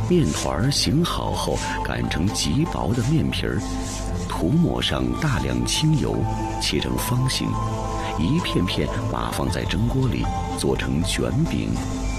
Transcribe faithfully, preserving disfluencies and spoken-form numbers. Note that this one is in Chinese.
面团醒好后擀成极薄的面皮儿，涂抹上大量清油，切成方形，一片片码放在蒸锅里，做成卷饼。